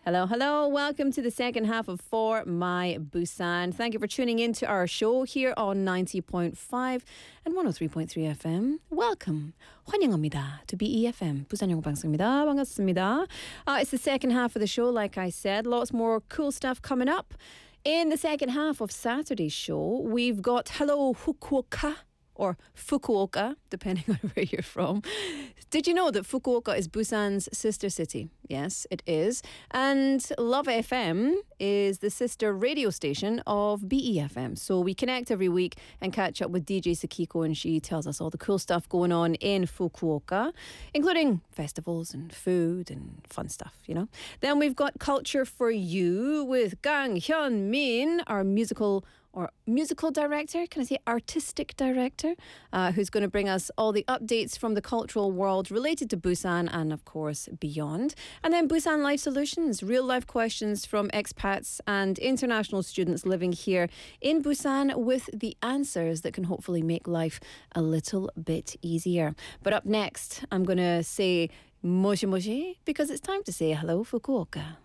Hello, hello. Welcome to the second half of For My Busan. Thank you for tuning in to our show here on 90.5 and 103.3 FM. Welcome. 환영합니다 to BEFM. 부산 영어 방송입니다. 반갑습니다. It's the second half of the show, like I said. Lots more cool stuff coming up. In the second half of Saturday's show, we've got Hello Fukuoka, or Fukuoka, depending on where you're from. Did you know that Fukuoka is Busan's sister city? Yes, it is. And Love FM is the sister radio station of BEFM. So we connect every week and catch up with DJ Sakiko, and she tells us all the cool stuff going on in Fukuoka, including festivals and food and fun stuff, you know. Then we've got Culture for You with Kang Hyun-min, our musical director, can I say artistic director, who's going to bring us all the updates from the cultural world related to Busan and, of course, beyond. And then Busan Life Solutions, real-life questions from expats and international students living here in Busan with the answers that can hopefully make life a little bit easier. But up next, I'm going to say moshi moshi because it's time to say hello, Fukuoka.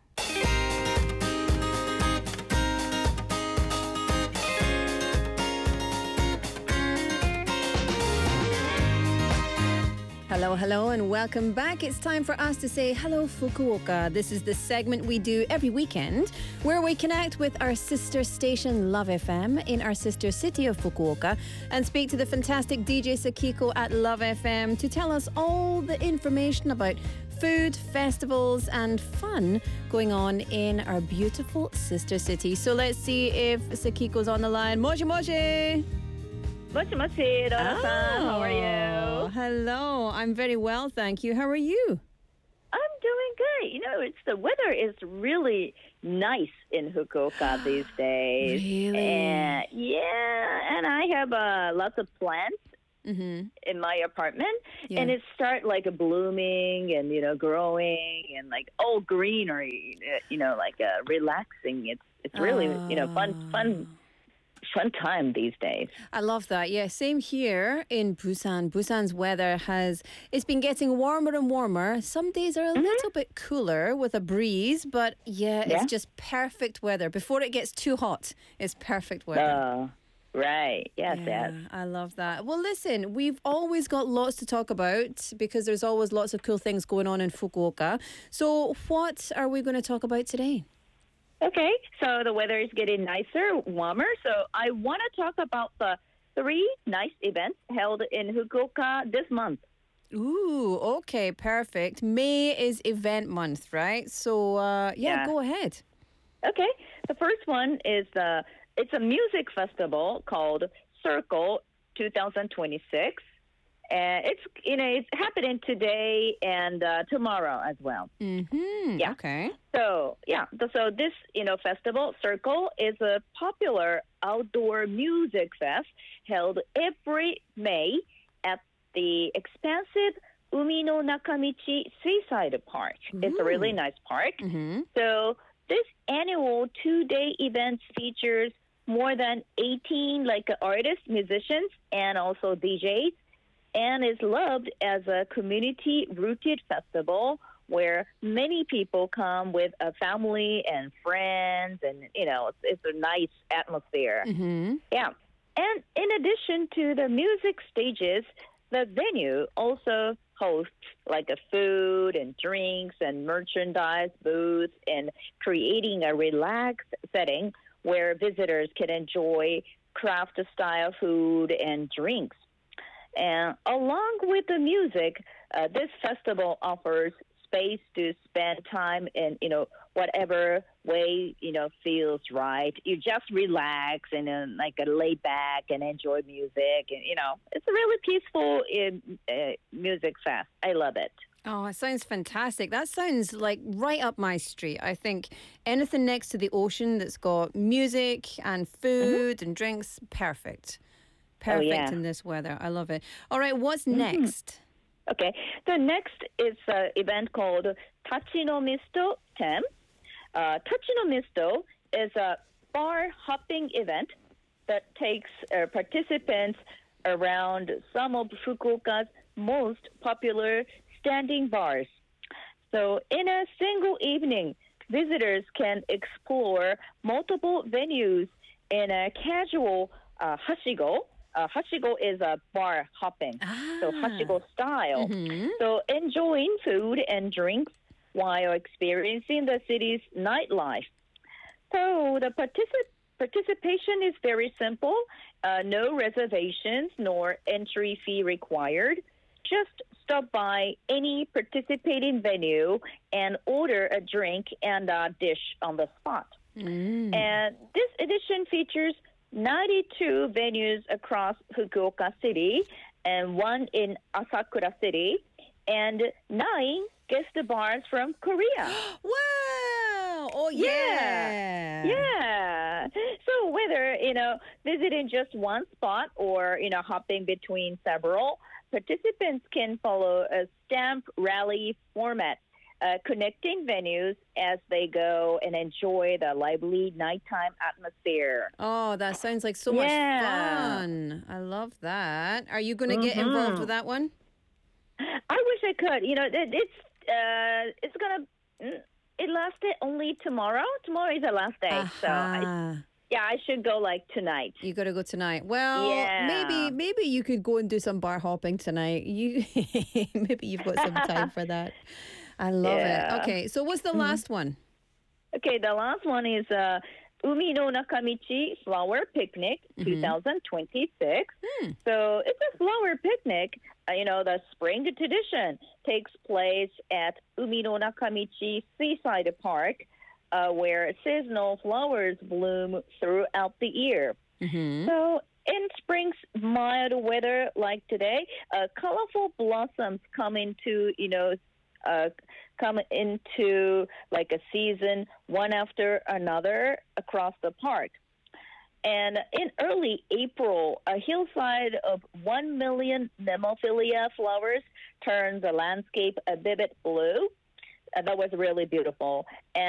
Hello, hello, and welcome back. It's time for us to say hello, Fukuoka. This is the segment we do every weekend where we connect with our sister station, Love FM, in our sister city of Fukuoka and speak to the fantastic DJ Sakiko at Love FM to tell us all the information about food, festivals, and fun going on in our beautiful sister city. So let's see if Sakiko's on the line. Moshi moshi! Moshi moshi, Donna-san. How are you? Hello. I'm very well, thank you. How are you? I'm doing good. You know, the weather is really nice in Fukuoka these days. Really? And and I have lots of plants in my apartment, and it start like blooming and growing and like all greenery. Relaxing. It's really fun time these days. I love that. Yeah, same here in Busan. Busan's weather it's been getting warmer and warmer. Some days are a little bit cooler with a breeze, but it's just perfect weather. Before it gets too hot, it's perfect weather. Right. Yes, yes. I love that. Well, listen, we've always got lots to talk about because there's always lots of cool things going on in Fukuoka. So what are we going to talk about today? Okay, so the weather is getting nicer, warmer. So I want to talk about the 3 nice events held in Fukuoka this month. Ooh, okay, perfect. May is event month, right? So, go ahead. Okay, the first one is it's a music festival called Circle 2026. And it's happening today and tomorrow as well. Mm-hmm. Yeah. Okay. So this festival Circle is a popular outdoor music fest held every May at the expansive Umi no Nakamichi Seaside Park. Ooh. It's a really nice park. Mm-hmm. So this annual 2-day event features more than 18 artists, musicians, and also DJs. And is loved as a community-rooted festival where many people come with a family and friends, and it's a nice atmosphere. Mm-hmm. Yeah, and in addition to the music stages, the venue also hosts a food and drinks and merchandise booths, and creating a relaxed setting where visitors can enjoy craft-style food and drinks. And along with the music, this festival offers space to spend time in, whatever way, feels right. You just relax and lay back and enjoy music. And, it's a really peaceful music fest. I love it. Oh, it sounds fantastic. That sounds like right up my street. I think anything next to the ocean that's got music and food and drinks, perfect. Perfect in this weather. I love it. All right, what's next? Okay, the next is an event called Tachi no Misto 10. Tachi no Misto is a bar hopping event that takes participants around some of Fukuoka's most popular standing bars. So in a single evening, visitors can explore multiple venues in a casual hashigo. Hashigo is a bar hopping, so hashigo style. So enjoying food and drinks while experiencing the city's nightlife. So the participation is very simple. No reservations nor entry fee required. Just stop by any participating venue and order a drink and a dish on the spot. And this edition features 92 venues across Fukuoka City and one in Asakura City and 9 guest bars from Korea. Wow! Oh, yeah. Yeah. So whether, visiting just one spot or, hopping between several, participants can follow a stamp rally format, connecting venues as they go and enjoy the lively nighttime atmosphere. Oh, that sounds like so much fun. I love that. Are you going to get involved with that one? I wish I could. It's going to... It lasted only tomorrow. Tomorrow is the last day. So I should go tonight. You got to go tonight. Well, maybe you could go and do some bar hopping tonight. Maybe you've got some time for that. I love it. Okay, so what's the last one? Okay, the last one is Umi no Nakamichi Flower Picnic 2026. So it's a flower picnic. The spring tradition takes place at Umi no Nakamichi Seaside Park, where seasonal flowers bloom throughout the year. So in spring's mild weather like today, colorful blossoms come into like a season one after another across the park. And in early April, a hillside of 1 million Nemophila flowers turned the landscape a vivid blue. That was really beautiful. And